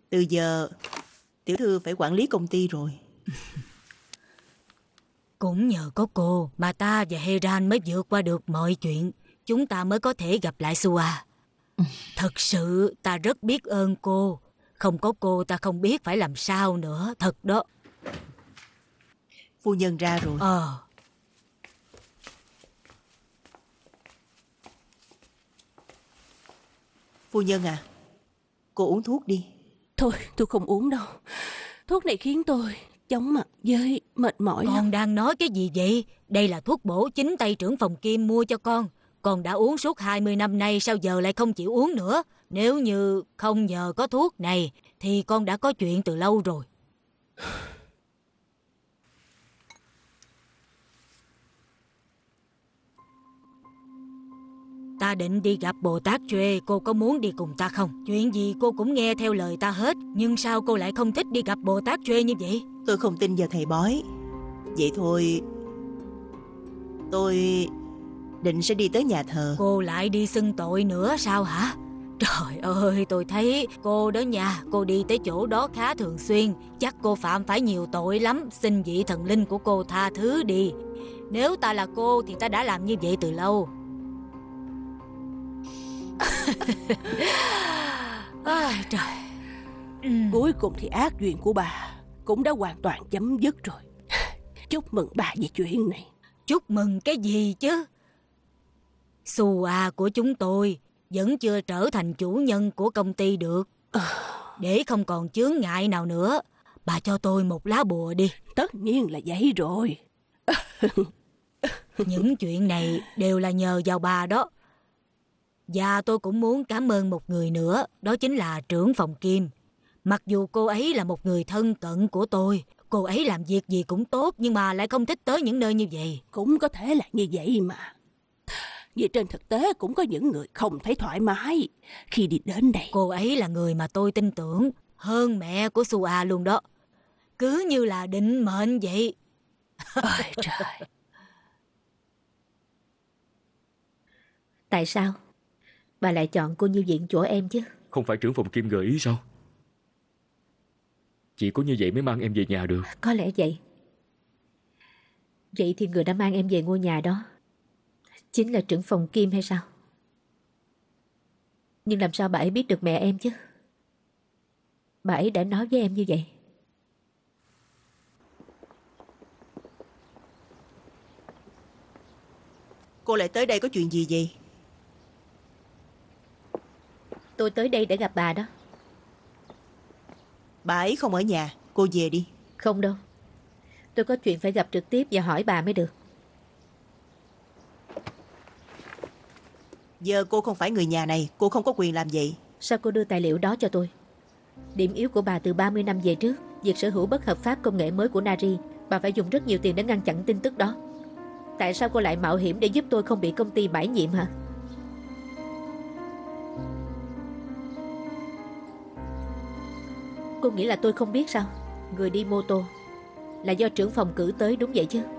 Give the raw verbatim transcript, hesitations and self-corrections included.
Từ giờ tiểu thư phải quản lý công ty rồi. Cũng nhờ có cô mà ta và Heran mới vượt qua được mọi chuyện. Chúng ta mới có thể gặp lại Sua. Thật sự ta rất biết ơn cô. Không có cô ta không biết phải làm sao nữa. Thật đó. Phu nhân ra rồi. Ờ Phu nhân à, cô uống thuốc đi. Thôi tôi không uống đâu. Thuốc này khiến tôi chóng mặt với mệt mỏi Con lắm. đang nói cái gì vậy? Đây là thuốc bổ chính tay trưởng phòng Kim mua cho con. Con đã uống suốt hai mươi năm nay, sao giờ lại không chịu uống nữa? Nếu như không nhờ có thuốc này thì con đã có chuyện từ lâu rồi. Ta định đi gặp Bồ Tát Chuê, cô có muốn đi cùng ta không? Chuyện gì cô cũng nghe theo lời ta hết. Nhưng sao cô lại không thích đi gặp Bồ Tát Chuê như vậy? Tôi không tin vào thầy bói. Vậy thôi, tôi định sẽ đi tới nhà thờ. Cô lại đi xưng tội nữa sao hả? Trời ơi, tôi thấy cô đó nha, cô đi tới chỗ đó khá thường xuyên. Chắc cô phạm phải nhiều tội lắm. Xin vị thần linh của cô tha thứ đi. Nếu ta là cô thì ta đã làm như vậy từ lâu. À, trời. Cuối cùng thì ác duyên của bà cũng đã hoàn toàn chấm dứt rồi. Chúc mừng bà về chuyện này. Chúc mừng cái gì chứ? Sua của chúng tôi vẫn chưa trở thành chủ nhân của công ty được. Để không còn chướng ngại nào nữa, bà cho tôi một lá bùa đi. Tất nhiên là vậy rồi. Những chuyện này đều là nhờ vào bà đó. Và tôi cũng muốn cảm ơn một người nữa, đó chính là trưởng phòng Kim. Mặc dù cô ấy là một người thân cận của tôi, cô ấy làm việc gì cũng tốt nhưng mà lại không thích tới những nơi như vậy. Cũng có thể là như vậy mà. Vì trên thực tế cũng có những người không thấy thoải mái khi đi đến đây. Cô ấy là người mà tôi tin tưởng hơn mẹ của Sua luôn đó. Cứ như là định mệnh vậy. Ôi trời. Tại sao bà lại chọn cô như viện chỗ em chứ? Không phải trưởng phòng Kim gợi ý sao? Chỉ có như vậy mới mang em về nhà được. Có lẽ vậy. Vậy thì người đã mang em về ngôi nhà đó chính là trưởng phòng Kim hay sao? Nhưng làm sao bà ấy biết được mẹ em chứ? Bà ấy đã nói với em như vậy. Cô lại tới đây có chuyện gì vậy? Tôi tới đây để gặp bà đó. Bà ấy không ở nhà, cô về đi. Không đâu. Tôi có chuyện phải gặp trực tiếp và hỏi bà mới được. Giờ cô không phải người nhà này, cô không có quyền làm vậy. Sao cô đưa tài liệu đó cho tôi? Điểm yếu của bà từ ba mươi năm về trước, việc sở hữu bất hợp pháp công nghệ mới của Nari. Bà phải dùng rất nhiều tiền để ngăn chặn tin tức đó. Tại sao cô lại mạo hiểm để giúp tôi không bị công ty bãi nhiệm hả? Cô nghĩ là tôi không biết sao? Người đi mô tô là do trưởng phòng cử tới đúng vậy chứ?